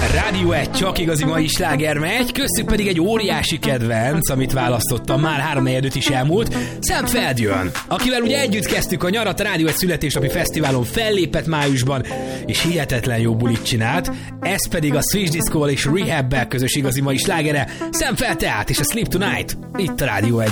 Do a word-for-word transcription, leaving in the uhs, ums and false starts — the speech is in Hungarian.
Rádió egy csak igazi mai sláger megy, köztük pedig egy óriási kedvenc, amit választottam, már három negyed is elmúlt, Sam Feld, akivel ugye együtt kezdtük a nyarat, a Rádió egy születésnapi fesztiválon fellépett májusban, és hihetetlen jó bulit csinált, ez pedig a Switch Disco-val és Rehab-bel közös igazi mai slágere, Sam Feld tehát és a Sleep Tonight, itt a Rádió egy.